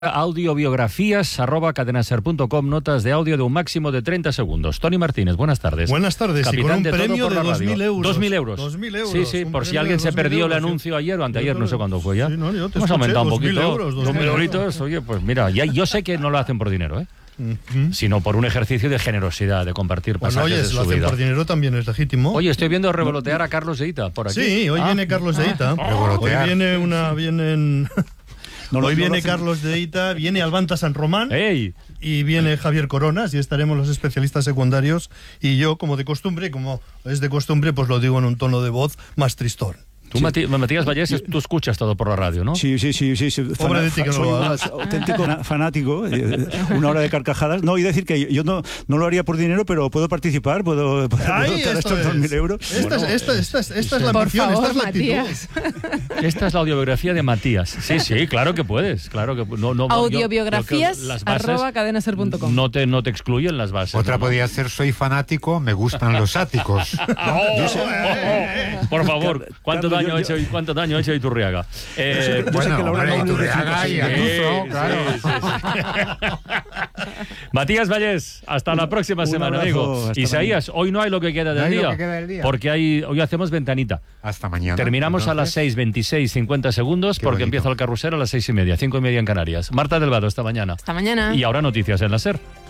Audiobiografías@cadenaser.com, notas de audio de un máximo de 30 segundos. Tony Martínez, buenas tardes. Buenas tardes, Capitán y con un premio de 2.000 euros. 2.000 euros. 2.000 euros. Sí, sí, por si alguien se perdió el anuncio ayer o anteayer, no sé cuándo fue ya. Sí, no, yo te hemos escuché, aumentado un 2.000 poquito. euros, 2.000 euritos, oye, pues mira, ya, yo sé que no lo hacen por dinero, sino por un ejercicio de generosidad, de compartir pasajes oye, de si su lo hacen vida. por dinero también es legítimo. Oye, estoy viendo revolotear a Carlos Deita por aquí. Sí, hoy viene Carlos Deita. Hoy viene hoy viene Carlos Deita, viene Albanta San Román. ¡Ey! Y viene Javier Coronas y estaremos los especialistas secundarios y yo, como es de costumbre, pues lo digo en un tono de voz más tristón. Tú, sí. Matías Vallés, tú escuchas todo por la radio, ¿no? Sí. Pobre de ti que no lo hagas. Auténtico fanático, una hora de carcajadas. No, y decir que yo no lo haría por dinero, pero puedo participar, puedo estar estos 2.000 euros. Esta es la ambición, esta es la actitud. Esta es la audiobiografía de Matías. Sí, claro que puedes. Claro que Audiobiografías@cadenaser.com. No te excluyen las bases. Otra podría ser: soy fanático, me gustan los áticos. Por favor, ¿cuánto daño ha hecho Iturriaga? Bueno, Iturriaga y Ayuso, claro. Sí. Matías Vallés, hasta la próxima semana, amigo. Isaías, hoy no hay lo que queda del día. Porque hoy hacemos ventanita. Hasta mañana. Terminamos a las 6:26, 50 segundos, porque empieza el carrusel a las 6:30, 5:30 en Canarias. Marta Delgado, hasta mañana. Hasta mañana. Y ahora noticias en la SER.